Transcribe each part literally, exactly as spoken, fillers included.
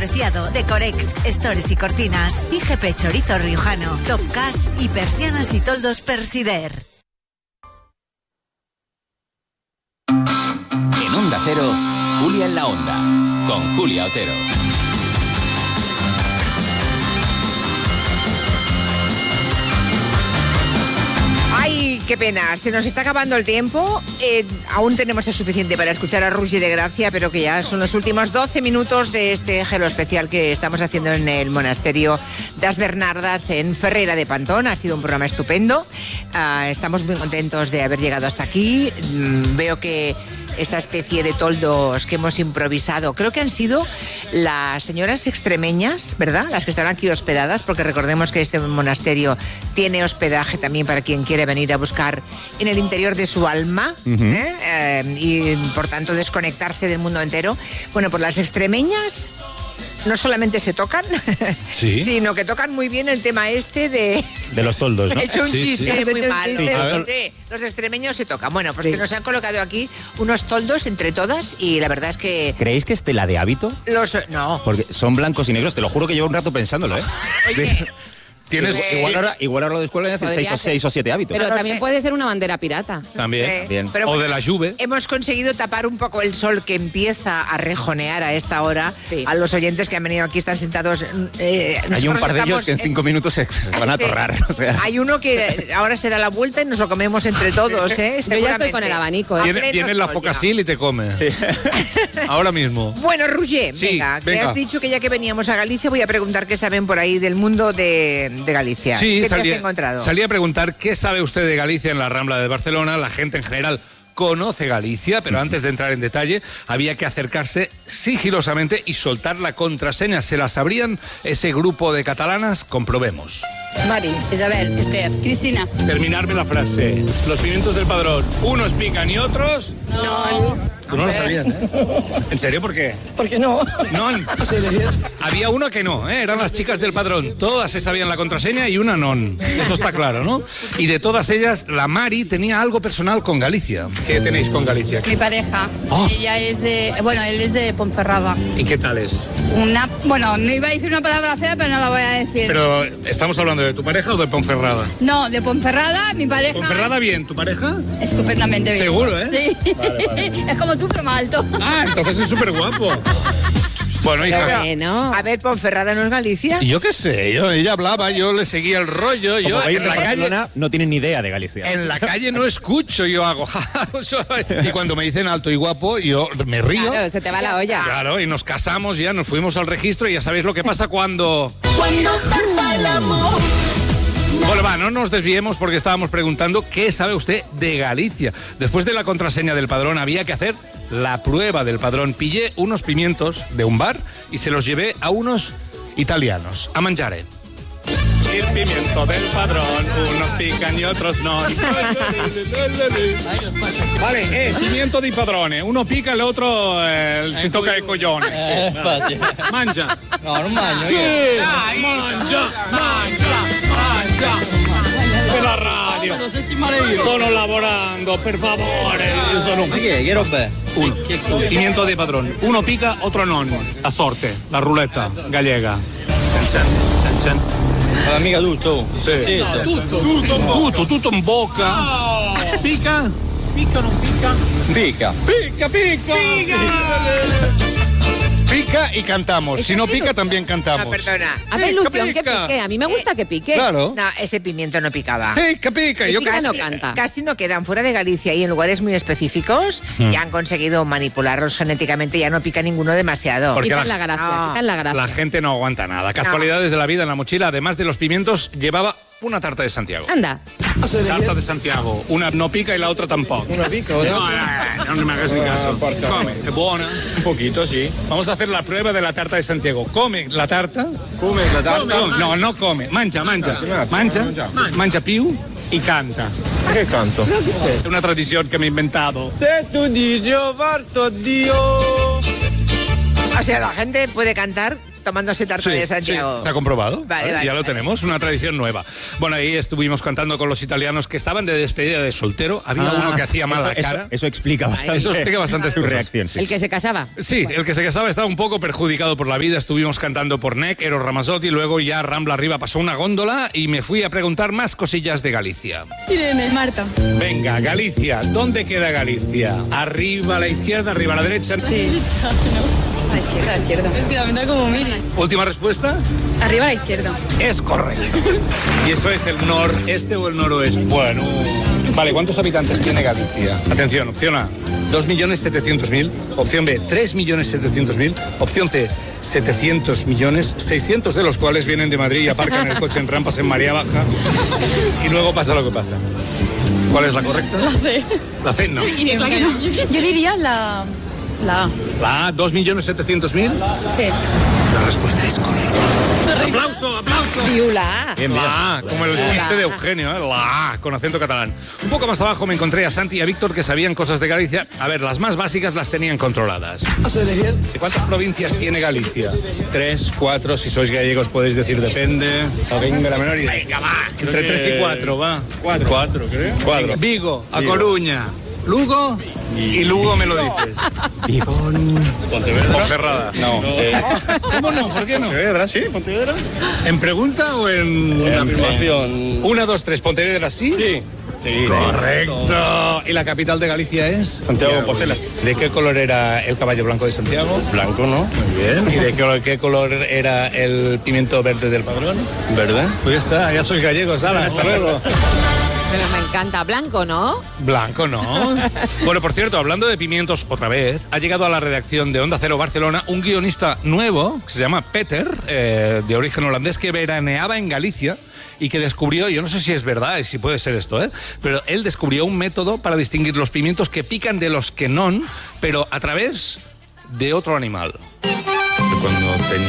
Preciado, Decorex, Stores y Cortinas, I G P Chorizo Riojano, Topcast y Persianas y Toldos Persider. En Onda Cero, Julia en la Onda, con Julia Otero. ¡Ay, qué pena! Se nos está acabando el tiempo. Eh, aún tenemos el suficiente para escuchar a Roger de Gracia, pero que ya son los últimos doce minutos de este gelo especial que estamos haciendo en el monasterio das Bernardas en Ferreira de Pantón. Ha sido un programa estupendo. Uh, estamos muy contentos de haber llegado hasta aquí. Mm, veo que esta especie de toldos que hemos improvisado, creo que han sido las señoras extremeñas, ¿verdad? Las que están aquí hospedadas, porque recordemos que este monasterio tiene hospedaje también para quien quiere venir a buscar en el interior de su alma, uh-huh. ¿eh? Eh, y por tanto desconectarse del mundo entero. Bueno, pues las extremeñas no solamente se tocan, ¿sí? sino que tocan muy bien el tema este de... De los toldos, ¿no? He hecho un sí, chiste sí. muy mal. Sí, De, de, los extremeños se tocan. Bueno, pues sí. que nos han colocado aquí unos toldos entre todas y la verdad es que... ¿Creéis que es tela de hábito? Los, no. Porque son blancos y negros, te lo juro que llevo un rato pensándolo, ¿eh? Oye... Tienes, eh, igual, ahora, igual ahora de escuela haces seis o, seis o siete hábitos. Pero no también sé. puede ser una bandera pirata. También. Eh, Bien. Pero, o de la Juve. Hemos conseguido tapar un poco el sol que empieza a rejonear a esta hora. Sí. A los oyentes que han venido aquí están sentados. Eh, Hay un par de ellos que en cinco en, minutos se, se van a atorrar. O sea. Hay uno que ahora se da la vuelta y nos lo comemos entre todos, ¿eh? Yo ya estoy con el abanico. ¿eh? Tienes tiene la focasil y te come. Ahora mismo. Bueno, Roger, sí, venga, venga. que has dicho que ya que veníamos a Galicia voy a preguntar qué saben por ahí del mundo de, de Galicia. Sí, ¿Qué salí, te has encontrado? Salí a preguntar qué sabe usted de Galicia en la Rambla de Barcelona. La gente en general conoce Galicia, pero antes de entrar en detalle había que acercarse sigilosamente y soltar la contraseña. ¿Se la sabrían ese grupo de catalanas? Comprobemos. Mari, Isabel, Esther, Cristina. Terminarme la frase. Los pimientos del padrón, unos pican y otros... No. Tú no lo sabías, ¿eh? ¿En serio? ¿Por qué? ¿Por qué no? No. Había una que no, ¿eh? Eran las chicas del padrón. Todas se sabían la contraseña y una no. Esto está claro, ¿no? Y de todas ellas, la Mari tenía algo personal con Galicia. ¿Qué tenéis con Galicia? Mi pareja. Oh. Ella es de... Bueno, él es de Ponferrada. ¿Y qué tal es? Una... Bueno, no iba a decir una palabra fea, pero no la voy a decir. Pero, ¿estamos hablando de tu pareja o de Ponferrada? No, de Ponferrada, mi pareja... ¿Ponferrada bien? ¿Tu pareja? Estupendamente bien. ¿Seguro, eh? Sí. Vale, vale. Es como tú, pero más alto. Ah, entonces es súper guapo. Bueno, hija. Bueno, a ver, Ponferrada no es Galicia. Y yo qué sé, yo, ella hablaba, yo le seguía el rollo. Yo Como veis, en la Barcelona calle no tienen ni idea de Galicia. En la calle no escucho, yo hago. Y cuando me dicen alto y guapo, yo me río. Claro, se te va la olla. Claro, y nos casamos ya, nos fuimos al registro y ya sabéis lo que pasa cuando... Cuando falta el amor. Bueno, va, no nos desviemos porque estábamos preguntando qué sabe usted de Galicia. Después de la contraseña del padrón había que hacer la prueba del padrón. Pillé unos pimientos de un bar y se los llevé a unos italianos, a mangiare. El pimiento del padrón, unos pican y otros no. Vale, eh, pimiento di padrone, uno pica e l'altro eh, ti tocca il coglione. Eh, sì. Mangia. No, non mangio sì. io. Dai, mangia, mangia, mangia. Per la radio. Sono lavorando, per favore. Io sono... Ma che, che roba è? Uno. Pimiento di padrone. Uno pica, otro non. La sorte, la ruletta gallega. Cen cen, cen cen. Ma mica tutto. Sì. Sì. No, tutto, tutto, tutto, tutto in bocca. Oh. Pica? Pica o non pica? Pica. Pica, pica. Pica. Pica y cantamos. Si no pica, también cantamos. No, perdona. Hace ilusión que pique. A mí me gusta que pique. Claro. No, ese pimiento no picaba. Pica, pica. El Yo pica casi... no canta. Casi no quedan fuera de Galicia y en lugares muy específicos Mm. y han conseguido manipularlos genéticamente. Ya no pica ninguno demasiado. Porque Quitan la- la gracia, No. quitan la gracia. La gente no aguanta nada. Casualidades de la vida en la mochila. Además de los pimientos, llevaba una tarta de Santiago. Anda. Tarta de Santiago. Una no pica y la otra tampoco. Una pica o No, no? no, no me hagas ni caso. Come, es buena. Un poquito, sí. Vamos a hacer la prueba de la tarta de Santiago. Come la tarta. Come la tarta? Come. No, no come. Mangia, mangia. Mangia, mangia più y canta. Che canto? È una tradizione che mi ho inventato. Se tu dici io parto, Dio. O sea, la gente puede cantar tomándose tarta Sí, de Santiago. sí, está comprobado. Vale, ¿vale? vale, ya lo vale. tenemos, una tradición nueva. Bueno, ahí estuvimos cantando con los italianos que estaban de despedida de soltero. Había Ah, uno que hacía mala eso, cara. Eso, eso explica bastante. Eso explica bastante su reacción. Sí. El que se casaba. Sí, el que se casaba estaba un poco perjudicado por la vida. Estuvimos cantando por N E C, Eros Ramazzotti, luego ya Rambla arriba pasó una góndola y me fui a preguntar más cosillas de Galicia. Irene, Marta. Venga, Galicia, ¿dónde queda Galicia? ¿Arriba a la izquierda, arriba a la derecha? Sí. A la izquierda, a la izquierda. Es que también da como mires. Última respuesta. Arriba a la izquierda. Es correcto. ¿Y eso es el noreste o el noroeste? Bueno. Vale, ¿cuántos habitantes tiene Galicia? Atención, opción A, dos millones setecientos mil. Opción B, tres millones setecientos mil. Opción C, setecientos millones, seiscientos de los cuales vienen de Madrid y aparcan el coche en rampas en María Baja. Y luego pasa lo que pasa. ¿Cuál es la correcta? La C. La C, no. Yo diría la... La A. La A, dos millones setecientos mil. Sí. La respuesta es correcta. ¡Aplauso, aplauso! Piula. Bien, bien. La A, como el chiste de Eugenio, ¿eh? La A, con acento catalán. Un poco más abajo me encontré a Santi y a Víctor que sabían cosas de Galicia. A ver, las más básicas las tenían controladas. ¿De cuántas provincias tiene Galicia? Tres, cuatro, si sois gallegos podéis decir depende. No tengo la menor idea. Venga, va. Entre tres y cuatro, va. Cuatro. Cuatro, creo. Cuatro. Vigo, A Vigo. Coruña, Lugo y Lugo me lo dices. ¿Pontevedra? Ponferrada. No. Eh, ¿Cómo no? ¿Por qué no? ¿Pontevedra, sí? ¿Pontevedra? ¿En pregunta o en una afirmación. Una, dos, tres. ¿Pontevedra sí? Sí. Sí, Correcto. ¿Y la capital de Galicia es? Santiago de Compostela. ¿De qué color era el caballo blanco de Santiago? Blanco, ¿no? Muy bien. ¿Y de qué, qué color era el pimiento verde del padrón? ¿Verdad? Pues ya está, ya sois gallegos, Ala, hasta luego. Pero me encanta. Blanco, ¿no? Blanco, ¿no? Bueno, por cierto, hablando de pimientos otra vez, ha llegado a la redacción de Onda Cero Barcelona un guionista nuevo que se llama Peter, eh, de origen holandés, que veraneaba en Galicia y que descubrió, yo no sé si es verdad y si puede ser esto, ¿eh? pero él descubrió un método para distinguir los pimientos que pican de los que no, pero a través de otro animal. Cuando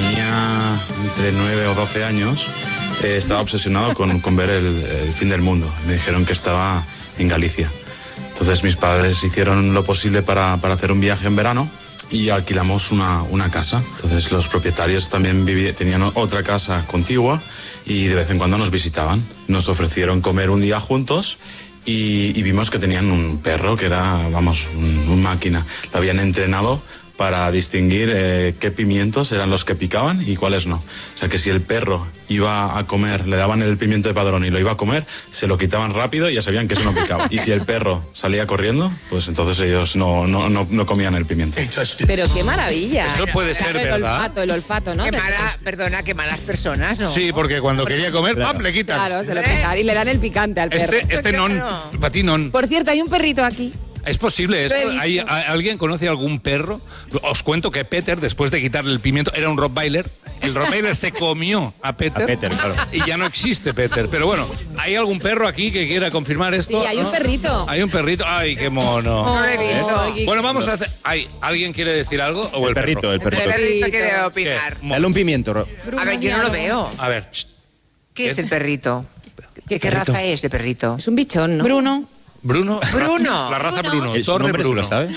tenía entre nueve o doce años, eh, estaba obsesionado con, con ver el, el fin del mundo. Me dijeron que estaba en Galicia. Entonces mis padres hicieron lo posible para, para hacer un viaje en verano y alquilamos una, una casa. Entonces los propietarios también vivían, tenían otra casa contigua y de vez en cuando nos visitaban. Nos ofrecieron comer un día juntos y, y vimos que tenían un perro que era, vamos, un, un máquina. Lo habían entrenado para distinguir eh, qué pimientos eran los que picaban y cuáles no. O sea que si el perro iba a comer, le daban el pimiento de padrón y lo iba a comer, se lo quitaban rápido y ya sabían que eso no picaba. Y si el perro salía corriendo, pues entonces ellos no, no, no, no comían el pimiento. Pero qué maravilla. Eso puede ser el verdad. olfato, el olfato, ¿no? Qué Te- mala, perdona, qué malas personas, ¿no? Sí, porque cuando quería comer, Claro. ¡pam!, le quitan. Claro, se lo pican y le dan el picante al perro. Este, este non, Claro. para ti non. Por cierto, hay un perrito aquí. ¿Es posible esto? Lo he visto. ¿Hay, a- ¿Alguien conoce algún perro? Os cuento que Peter, después de quitarle el pimiento, era un Rottweiler. El Rottweiler se comió a Peter. A Peter, claro. Y ya no existe Peter. Pero bueno, ¿hay algún perro aquí que quiera confirmar esto? Sí, hay un ¿No? perrito. Hay un perrito. ¡Ay, qué mono! No lo he visto. Ay, Bueno, vamos a hacer... ¿Hay, ¿Alguien quiere decir algo? ¿O el, El perrito, perro? el perrito. El perrito quiere ¿Qué? opinar. ¿Qué? Dale un pimiento. Ro- A ver, yo no lo veo. A ver, ch, ¿Qué es el perrito? ¿Qué, qué perrito? raza es de perrito? Es un bichón, ¿no? Bruno. Bruno. Bruno. La raza Bruno. El su Torre nombre se Bruno. lo sabe.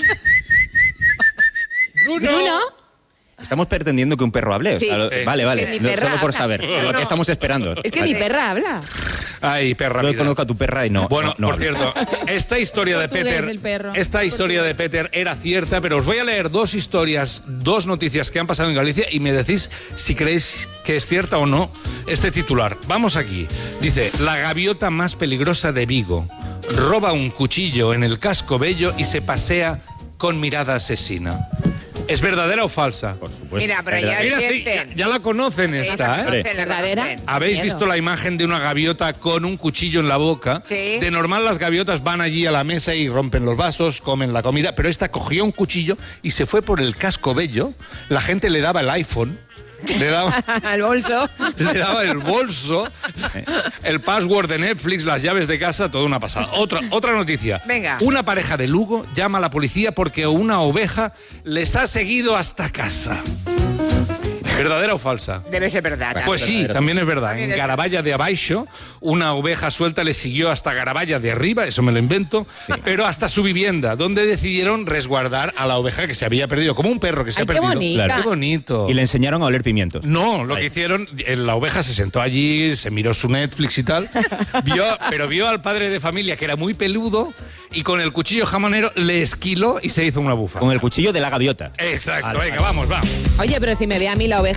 Bruno. ¿Bruno? Estamos pretendiendo que un perro hable. Sí. A lo- Sí. Vale, vale. Que mi No, perra solo por habla. saber. Lo que estamos esperando. Es que Vale. mi perra habla. Ay, perra. Yo vida. conozco a tu perra y no. Bueno, no, no por habla. cierto, esta historia de Portugués, Peter, el perro. esta historia de Peter era cierta, pero os voy a leer dos historias, dos noticias que han pasado en Galicia y me decís si creéis que es cierta o no este titular. Vamos aquí. Dice, la gaviota más peligrosa de Vigo roba un cuchillo en el casco bello y se pasea con mirada asesina. ¿Es verdadera o falsa? Por supuesto. Mira, pero Verdad. ya Mira, sí, ya, sienten. ya la conocen Sí, esta, la ¿eh? conocen, la ¿Verdadera? conocen. ¿Habéis Miedo. visto la imagen de una gaviota con un cuchillo en la boca? Sí. De normal las gaviotas van allí a la mesa y rompen los vasos, comen la comida, pero esta cogió un cuchillo y se fue por el casco bello. La gente le daba el iPhone, le daba, Al bolso. le daba el bolso, el password de Netflix, las llaves de casa, toda una pasada. Otra, otra noticia. Venga. Una pareja de Lugo llama a la policía porque una oveja les ha seguido hasta casa. ¿Verdadera o falsa? Debe ser verdad. Pues sí, verdadera, también es verdad. También En es Garaballa de Abaixo, una oveja suelta le siguió hasta Garaballa de arriba, eso me lo invento, pero hasta su vivienda, donde decidieron resguardar a la oveja que se había perdido, como un perro que se Ay, ha qué perdido. bonita. Qué bonito. Y le enseñaron a oler pimientos. No, lo Ahí. que hicieron, eh, la oveja se sentó allí, se miró su Netflix y tal, vio, pero vio al padre de familia que era muy peludo y con el cuchillo jamonero le esquiló y se hizo una bufa. Con el cuchillo de la gaviota. Exacto, Vale, venga, vale. vamos, vamos. Oye, pero si me ve a mí la oveja